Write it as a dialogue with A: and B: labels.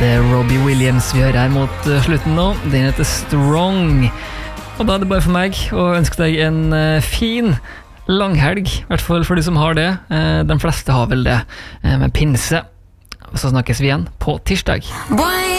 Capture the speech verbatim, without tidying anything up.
A: Det er Robbie Williams vi hører her mot slutten nå. Den heter Strong. Og da er det bare for meg å ønske deg en fin langhelg, i hvert fall for de som har det. De fleste har vel det med pinse. Og så snakkes vi igjen på tirsdag. Boy!